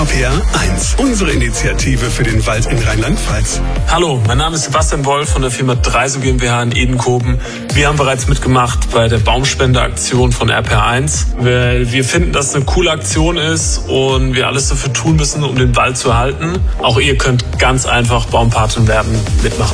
RPR1, unsere Initiative für den Wald in Rheinland-Pfalz. Hallo, mein Name ist Sebastian Wolf von der Firma Dreiso GmbH in Edenkoben. Wir haben bereits mitgemacht bei der Baumspendeaktion von RPR1, weil wir finden, dass es eine coole Aktion ist und wir alles dafür tun müssen, um den Wald zu erhalten. Auch ihr könnt ganz einfach Baumpatin werden, mitmachen.